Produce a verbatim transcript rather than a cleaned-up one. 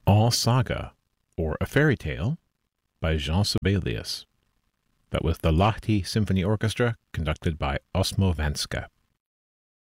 All Saga, or A Fairy Tale, by Jean Sibelius. That was the Lahti Symphony Orchestra, conducted by Osmo Venska.